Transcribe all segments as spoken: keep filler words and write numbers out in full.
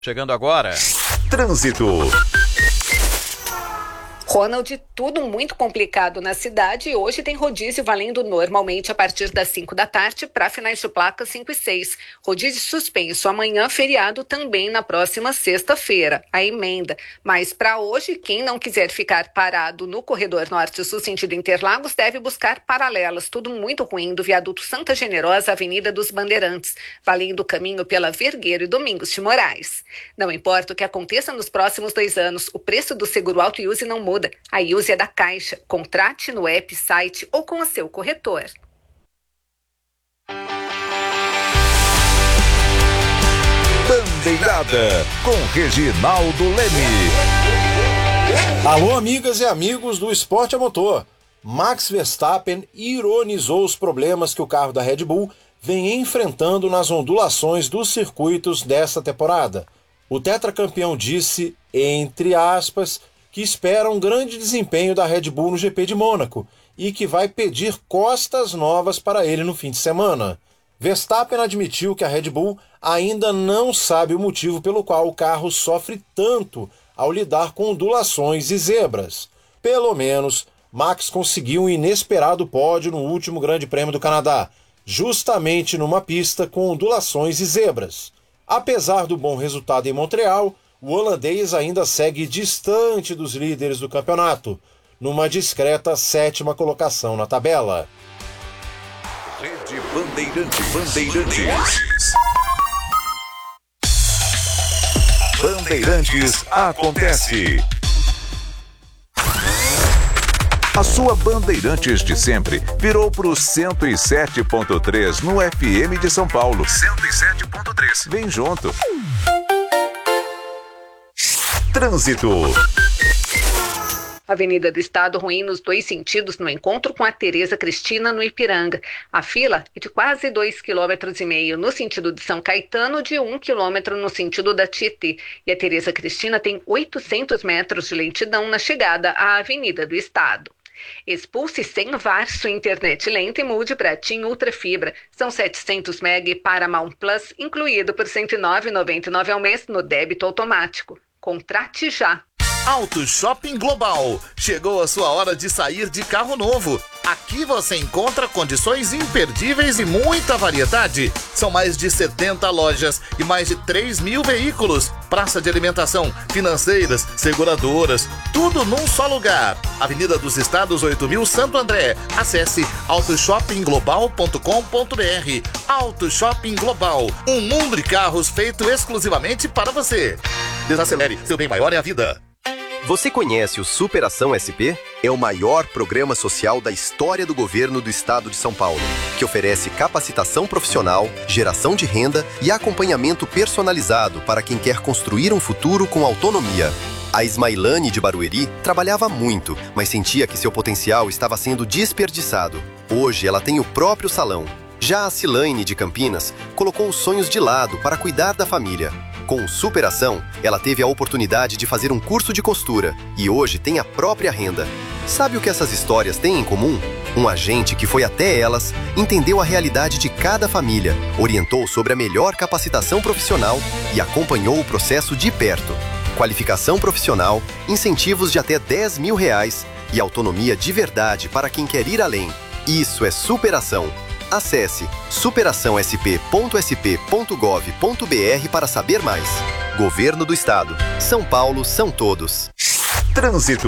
Chegando agora. Trânsito. Ronald, tudo muito complicado na cidade e hoje tem rodízio valendo normalmente a partir das cinco da tarde para finais de placa cinco e seis. Rodízio suspenso amanhã, feriado também na próxima sexta-feira, a emenda. Mas para hoje, quem não quiser ficar parado no corredor norte-sul sentido Interlagos deve buscar paralelas. Tudo muito ruim do viaduto Santa Generosa, Avenida dos Bandeirantes, valendo o caminho pela Vergueiro e Domingos de Moraes. Não importa o que aconteça nos próximos dois anos, o preço do seguro auto e use não muda. A I U S E é da Caixa. Contrate no app, site ou com o seu corretor. Bandeirada com Reginaldo Leme. Alô, amigas e amigos do esporte a motor. Max Verstappen ironizou os problemas que o carro da Red Bull vem enfrentando nas ondulações dos circuitos desta temporada. O tetracampeão disse, entre aspas, que espera um grande desempenho da Red Bull no G P de Mônaco e que vai pedir costas novas para ele no fim de semana. Verstappen admitiu que a Red Bull ainda não sabe o motivo pelo qual o carro sofre tanto ao lidar com ondulações e zebras. Pelo menos, Max conseguiu um inesperado pódio no último Grande Prêmio do Canadá, justamente numa pista com ondulações e zebras. Apesar do bom resultado em Montreal, o holandês ainda segue distante dos líderes do campeonato, numa discreta sétima colocação na tabela. Rede Bandeirantes. Bandeirantes. Bandeirantes acontece. A sua Bandeirantes de sempre virou pro cento e sete ponto três no F M de São Paulo. cento e sete ponto três. Vem junto. Trânsito. Avenida do Estado ruim nos dois sentidos no encontro com a Tereza Cristina no Ipiranga. A fila é de quase dois quilômetros e meio no sentido de São Caetano, de um quilômetro no sentido da Tietê. E a Tereza Cristina tem oitocentos metros de lentidão na chegada à Avenida do Estado. Expulse sem V A R sua internet lenta e mude para TIM Ultra Fibra. São setecentos mega Paramount Plus, incluído por cento e nove reais e noventa e nove centavos ao mês no débito automático. Contrate já. Auto Shopping Global. Chegou a sua hora de sair de carro novo. Aqui você encontra condições imperdíveis e muita variedade. São mais de setenta lojas e mais de três mil veículos. Praça de alimentação, financeiras, seguradoras, tudo num só lugar. Avenida dos Estados oito mil, Santo André. Acesse auto shopping global ponto com ponto b r. Auto Shopping Global. Um mundo de carros feito exclusivamente para você. Desacelere, seu bem maior é a vida. Você conhece o Superação S P? É o maior programa social da história do governo do estado de São Paulo, que oferece capacitação profissional, geração de renda e acompanhamento personalizado para quem quer construir um futuro com autonomia. A Ismailane de Barueri trabalhava muito, mas sentia que seu potencial estava sendo desperdiçado. Hoje ela tem o próprio salão. Já a Cilaine de Campinas colocou os sonhos de lado para cuidar da família. Com Superação, ela teve a oportunidade de fazer um curso de costura e hoje tem a própria renda. Sabe o que essas histórias têm em comum? Um agente que foi até elas, entendeu a realidade de cada família, orientou sobre a melhor capacitação profissional e acompanhou o processo de perto. Qualificação profissional, incentivos de até dez mil reais e autonomia de verdade para quem quer ir além. Isso é superação. Acesse superação s p ponto s p ponto gov ponto b r para saber mais. Governo do Estado. São Paulo são todos. Trânsito.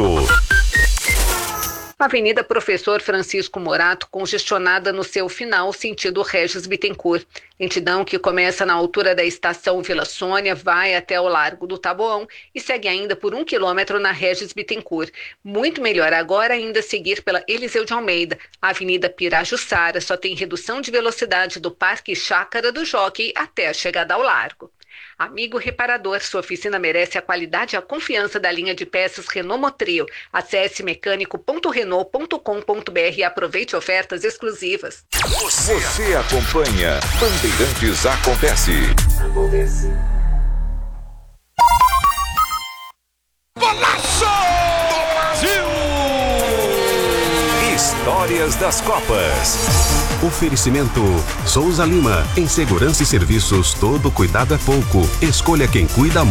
Avenida Professor Francisco Morato, congestionada no seu final, sentido Regis Bittencourt. Lentidão que começa na altura da estação Vila Sônia, vai até o Largo do Taboão e segue ainda por um quilômetro na Regis Bittencourt. Muito melhor agora ainda seguir pela Eliseu de Almeida. A Avenida Pirajussara só tem redução de velocidade do Parque Chácara do Jockey até a chegada ao Largo. Amigo reparador, sua oficina merece a qualidade e a confiança da linha de peças Renault Motril. Acesse mecânico ponto renault ponto com ponto b r e aproveite ofertas exclusivas. Você, Você acompanha Bandeirantes Acontece. Acontece. Golaço! Brasil! História histórias das Copas. Oferecimento Souza Lima. Em segurança e serviços, todo cuidado é pouco. Escolha quem cuida